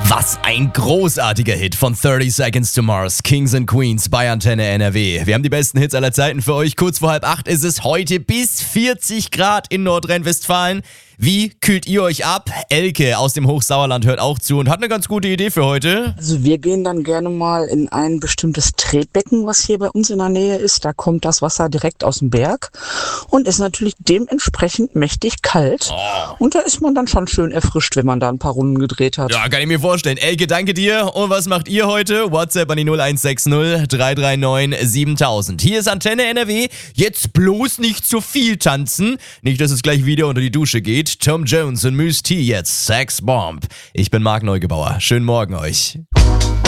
Was ein großartiger Hit von 30 Seconds to Mars, Kings and Queens bei Antenne NRW. Wir haben die besten Hits aller Zeiten für euch. Kurz vor 7:30 ist es heute bis 40 Grad in Nordrhein-Westfalen. Wie kühlt ihr euch ab? Elke aus dem Hochsauerland hört auch zu und hat eine ganz gute Idee für heute. Also wir gehen dann gerne mal in ein bestimmtes Tretbecken, was hier bei uns in der Nähe ist. Da kommt das Wasser direkt aus dem Berg und ist natürlich dementsprechend mächtig kalt. Und da ist man dann schon schön erfrischt, wenn man da ein paar Runden gedreht hat. Ja, kann ich mir vorstellen. Elke, danke dir. Und was macht ihr heute? WhatsApp an die 0160 339 7000. Hier ist Antenne NRW. Jetzt bloß nicht zu viel tanzen. Nicht, dass es gleich wieder unter die Dusche geht. Tom Jones und Mousse T jetzt. Sex Bomb. Ich bin Marc Neugebauer. Schönen Morgen euch.